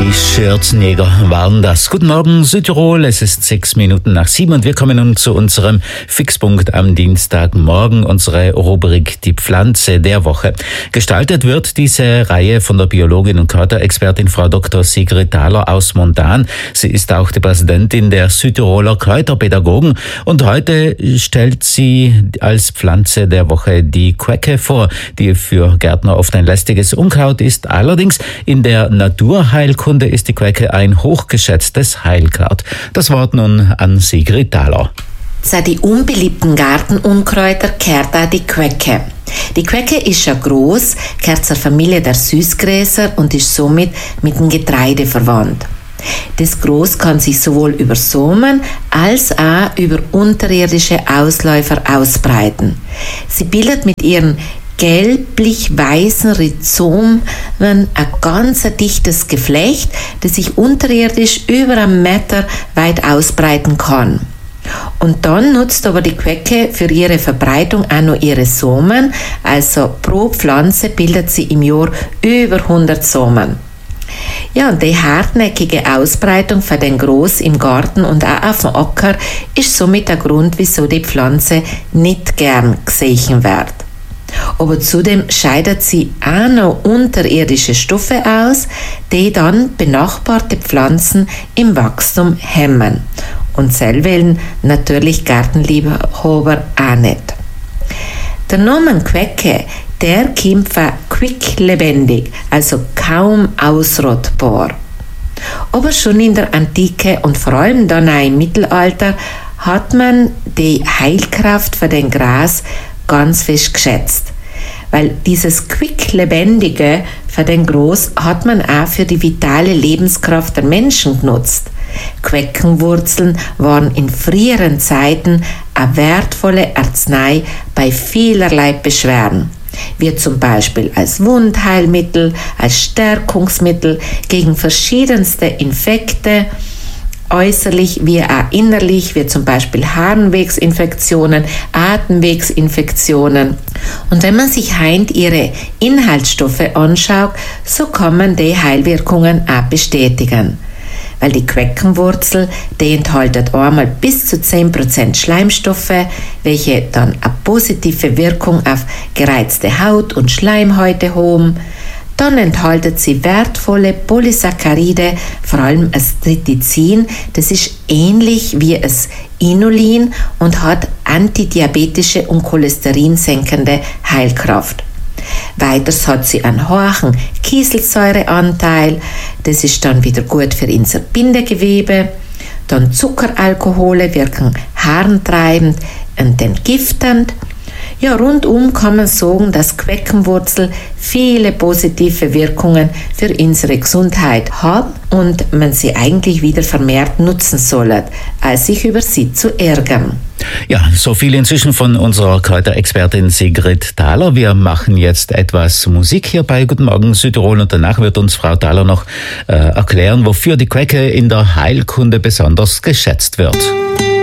Die Schürzenjäger waren das. Guten Morgen Südtirol, es ist 6:06 und wir kommen nun zu unserem Fixpunkt am Dienstagmorgen, unsere Rubrik Die Pflanze der Woche. Gestaltet wird diese Reihe von der Biologin und Kräuterexpertin Frau Dr. Sigrid Thaler aus Montan. Sie ist auch die Präsidentin der Südtiroler Kräuterpädagogen und heute stellt sie als Pflanze der Woche die Quecke vor, die für Gärtner oft ein lästiges Unkraut ist. Allerdings in der Naturheilkunde ist die Quecke ein hochgeschätztes Heilkraut. Das Wort nun an Sigrid Thaler. Zu den unbeliebten Gartenunkräuter gehört auch die Quecke. Die Quecke ist ja gross, gehört zur Familie der Süßgräser und ist somit mit dem Getreide verwandt. Das Gros kann sich sowohl über Samen als auch über unterirdische Ausläufer ausbreiten. Sie bildet mit ihren gelblich-weißen Rhizomen ein ganz dichtes Geflecht, das sich unterirdisch über 1 Meter weit ausbreiten kann. Und dann nutzt aber die Quecke für ihre Verbreitung auch noch ihre Samen, also pro Pflanze bildet sie im Jahr über 100 Samen. Ja, und die hartnäckige Ausbreitung für den Gros im Garten und auch auf dem Acker ist somit der Grund, wieso die Pflanze nicht gern gesehen wird. Aber zudem scheidet sie auch noch unterirdische Stoffe aus, die dann benachbarte Pflanzen im Wachstum hemmen. Und selber natürlich Gartenliebhaber auch nicht. Der Name Quecke, der kommt von quicklebendig, also kaum ausrottbar. Aber schon in der Antike und vor allem dann auch im Mittelalter hat man die Heilkraft für den Gras ganz fest geschätzt. Weil dieses quicklebendige für den Gros hat man auch für die vitale Lebenskraft der Menschen genutzt. Queckenwurzeln waren in früheren Zeiten eine wertvolle Arznei bei vielerlei Beschwerden, wie zum Beispiel als Wundheilmittel, als Stärkungsmittel gegen verschiedenste Infekte, äußerlich wie auch innerlich, wie zum Beispiel Harnwegsinfektionen, Atemwegsinfektionen. Und wenn man sich heint ihre Inhaltsstoffe anschaut, so kann man die Heilwirkungen auch bestätigen. Weil die Queckenwurzel, die enthält einmal bis zu 10% Schleimstoffe, welche dann eine positive Wirkung auf gereizte Haut und Schleimhäute haben. Dann enthält sie wertvolle Polysaccharide, vor allem das Tritizin, das ist ähnlich wie das Inulin und hat antidiabetische und cholesterinsenkende Heilkraft. Weiters hat sie einen hohen Kieselsäureanteil, das ist dann wieder gut für unser Bindegewebe. Dann Zuckeralkohole wirken harntreibend und entgiftend. Ja, rundum kann man sagen, dass Queckenwurzel viele positive Wirkungen für unsere Gesundheit hat und man sie eigentlich wieder vermehrt nutzen soll, als sich über sie zu ärgern. Ja, so viel inzwischen von unserer Kräuterexpertin Sigrid Thaler. Wir machen jetzt etwas Musik hier bei Guten Morgen Südtirol und danach wird uns Frau Thaler noch erklären, wofür die Quecke in der Heilkunde besonders geschätzt wird.